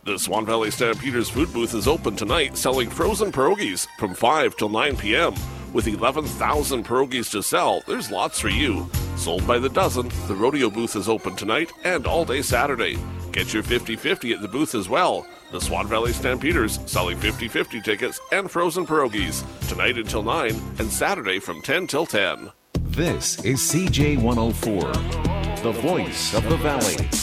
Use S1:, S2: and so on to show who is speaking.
S1: The Swan Valley Stampeders food booth is open tonight, selling frozen pierogies from 5 till 9 p.m. With 11,000 pierogies to sell, there's lots for you. Sold by the dozen, the rodeo booth is open tonight and all day Saturday. Get your 50-50 at the booth as well. The Swan Valley Stampeders selling 50-50 tickets and frozen pierogies tonight until 9 and Saturday from 10 till 10.
S2: This is CJ104, the voice of the Valley.